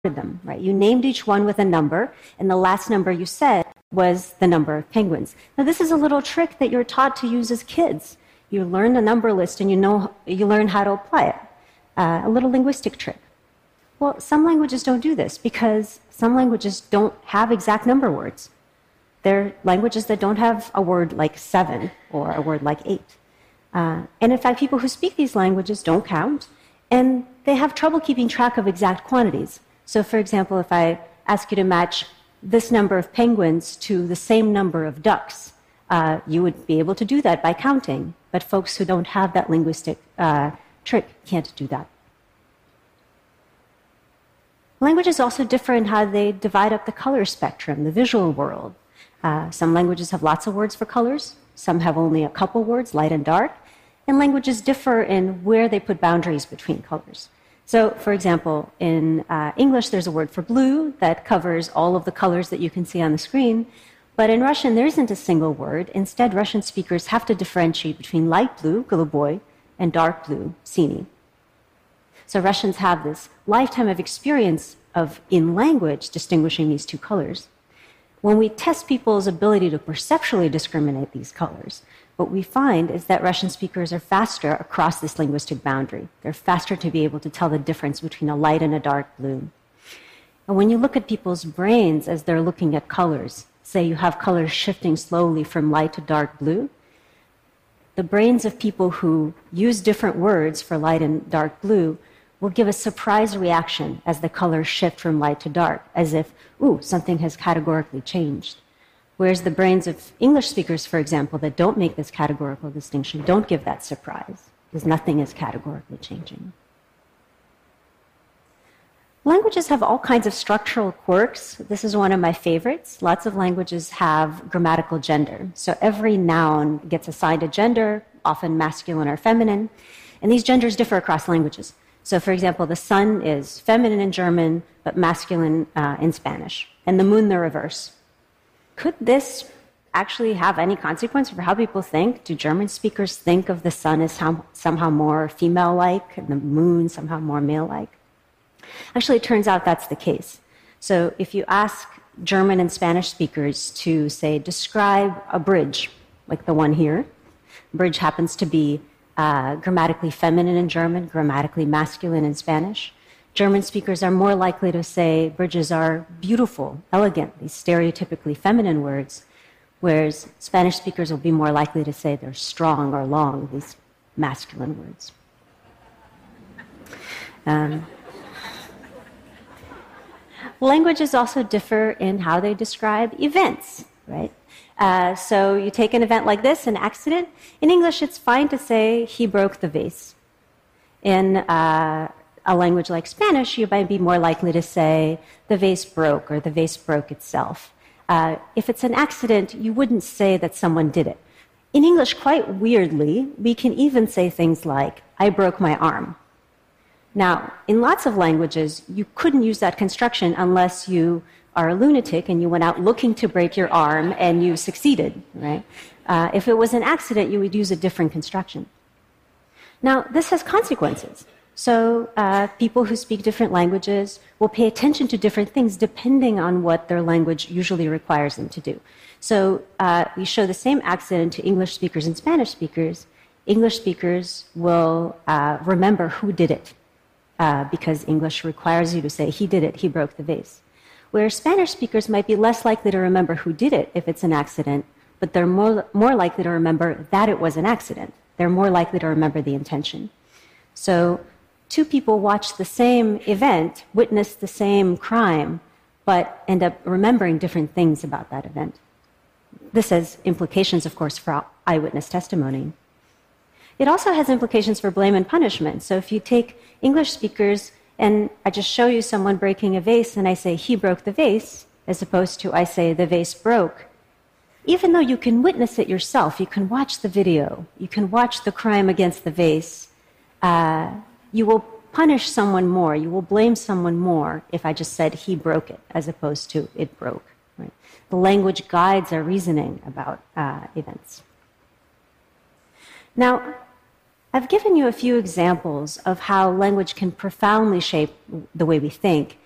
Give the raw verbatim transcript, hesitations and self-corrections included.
them, right? You named each one with a number, and the last number you said was the number of penguins. Now, this is a little trick that you're taught to use as kids. You learn the number list and you know you learn how to apply it. Uh, a little linguistic trick. Well, some languages don't do this because some languages don't have exact number words. They're languages that don't have a word like seven or a word like eight. Uh, and in fact, people who speak these languages don't count, and they have trouble keeping track of exact quantities. So, for example, if I ask you to match this number of penguins to the same number of ducks, uh, you would be able to do that by counting. But folks who don't have that linguistic uh, trick can't do that. Languages also differ in how they divide up the color spectrum, the visual world. Uh, some languages have lots of words for colors. Some have only a couple words, light and dark. And languages differ in where they put boundaries between colors. So, for example, in uh, English, there's a word for blue that covers all of the colors that you can see on the screen. But in Russian, there isn't a single word. Instead, Russian speakers have to differentiate between light blue, голубой, and dark blue, синий. So Russians have this lifetime of experience of, in language, distinguishing these two colors. When we test people's ability to perceptually discriminate these colors, what we find is that Russian speakers are faster across this linguistic boundary. They're faster to be able to tell the difference between a light and a dark blue. And when you look at people's brains as they're looking at colors, say you have colors shifting slowly from light to dark blue, the brains of people who use different words for light and dark blue will give a surprise reaction as the colors shift from light to dark, as if, ooh, something has categorically changed. Whereas the brains of English speakers, for example, that don't make this categorical distinction, don't give that surprise, because nothing is categorically changing. Languages have all kinds of structural quirks. This is one of my favorites. Lots of languages have grammatical gender. So every noun gets assigned a gender, often masculine or feminine, and these genders differ across languages. So, for example, the sun is feminine in German, but masculine uh, in Spanish, and the moon the reverse. Could this actually have any consequence for how people think? Do German speakers think of the sun as some, somehow more female-like and the moon somehow more male-like? Actually, it turns out that's the case. So if you ask German and Spanish speakers to, say, describe a bridge, like the one here, bridge happens to be uh, grammatically feminine in German, grammatically masculine in Spanish. German speakers are more likely to say bridges are beautiful, elegant, these stereotypically feminine words, whereas Spanish speakers will be more likely to say they're strong or long, these masculine words. Um, languages also differ in how they describe events, right? Uh, so you take an event like this, an accident. In English, it's fine to say, he broke the vase. In uh, a language like Spanish, you might be more likely to say, the vase broke, or the vase broke itself. Uh, if it's an accident, you wouldn't say that someone did it. In English, quite weirdly, we can even say things like, I broke my arm. Now, in lots of languages, you couldn't use that construction unless you are a lunatic and you went out looking to break your arm and you succeeded, right? Uh, if it was an accident, you would use a different construction. Now, this has consequences. So uh, people who speak different languages will pay attention to different things depending on what their language usually requires them to do. So uh, we show the same accident to English speakers and Spanish speakers. English speakers will uh, remember who did it uh, because English requires you to say, he did it, he broke the vase. Whereas Spanish speakers might be less likely to remember who did it if it's an accident, but they're more, more likely to remember that it was an accident. They're more likely to remember the intention. So two people watch the same event, witness the same crime, but end up remembering different things about that event. This has implications, of course, for eyewitness testimony. It also has implications for blame and punishment. So if you take English speakers and I just show you someone breaking a vase and I say, he broke the vase, as opposed to I say, the vase broke, even though you can witness it yourself, you can watch the video, you can watch the crime against the vase, uh, you will punish someone more, you will blame someone more if I just said he broke it, as opposed to it broke. Right? The language guides our reasoning about uh, events. Now, I've given you a few examples of how language can profoundly shape the way we think.